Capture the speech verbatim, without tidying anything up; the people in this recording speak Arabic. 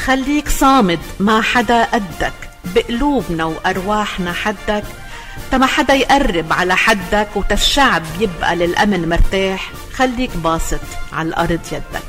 خليك صامد، ما حدا قدك، بقلوبنا وأرواحنا حدك، تما حدا يقرب على حدك، وتالشعب يبقى للأمن مرتاح. خليك باسط على الأرض يدك.